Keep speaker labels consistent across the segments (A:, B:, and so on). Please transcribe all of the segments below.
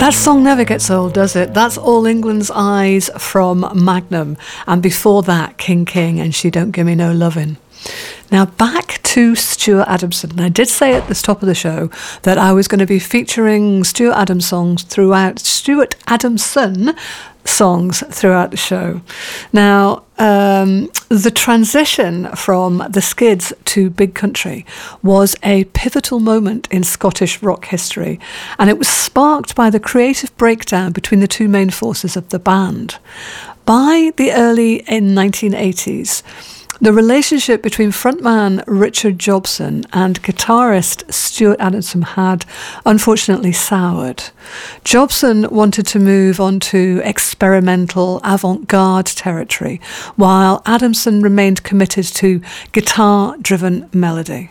A: That song never gets old, does it? That's All England's Eyes from Magnum. And before that, King King and She Don't Give Me No Lovin'. Now back to Stuart Adamson. I did say at the top of the show that I was going to be featuring Stuart Adamson throughout the show. Now, the transition from the Skids to Big Country was a pivotal moment in Scottish rock history, and it was sparked by the creative breakdown between the two main forces of the band. By the early 1980s, the relationship between frontman Richard Jobson and guitarist Stuart Adamson had unfortunately soured. Jobson wanted to move on to experimental avant-garde territory, while Adamson remained committed to guitar-driven melody.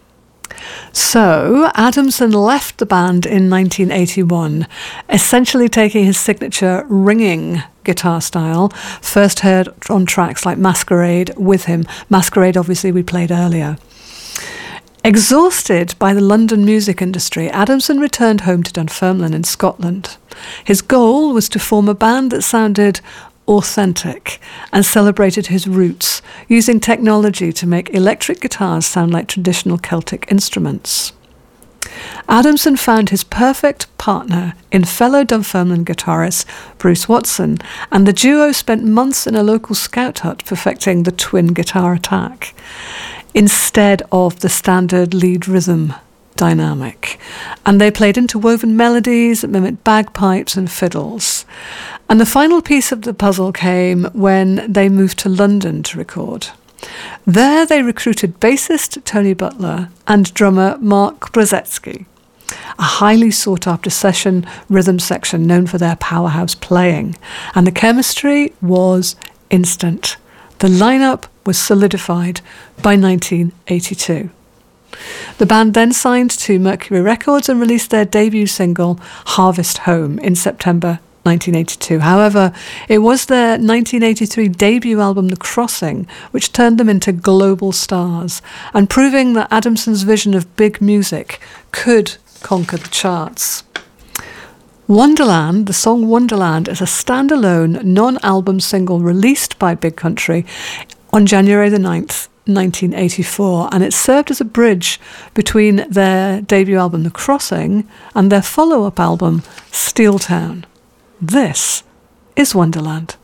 A: So, Adamson left the band in 1981, essentially taking his signature ringing guitar style, first heard on tracks like Masquerade with him. Masquerade, obviously, we played earlier. Exhausted by the London music industry, Adamson returned home to Dunfermline in Scotland. His goal was to form a band that sounded authentic and celebrated his roots, using technology to make electric guitars sound like traditional Celtic instruments. Adamson found his perfect partner in fellow Dunfermline guitarist Bruce Watson, and the duo spent months in a local scout hut perfecting the twin guitar attack, instead of the standard lead rhythm dynamic. And they played interwoven melodies that mimicked bagpipes and fiddles. And the final piece of the puzzle came when they moved to London to record. There they recruited bassist Tony Butler and drummer Mark Brzezicki, a highly sought-after session rhythm section known for their powerhouse playing. And the chemistry was instant. The lineup was solidified by 1982. The band then signed to Mercury Records and released their debut single, Harvest Home, in September 1982. However, it was their 1983 debut album, The Crossing, which turned them into global stars, and proving that Adamson's vision of big music could conquer the charts. Wonderland, the song Wonderland, is a standalone, non-album single released by Big Country on January the 9th, 1984, and it served as a bridge between their debut album The Crossing and their follow-up album Steeltown. This is Wonderland.